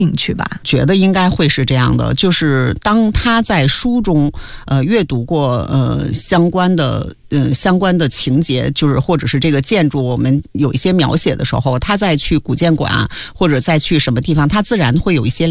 兴趣吧？ 觉得应该会是这样的，就是当他在书中阅读过相关的情节，就是或者是这个建筑我们有一些描写的时候，他再去古建馆或者再去什么地方，他自然会有一些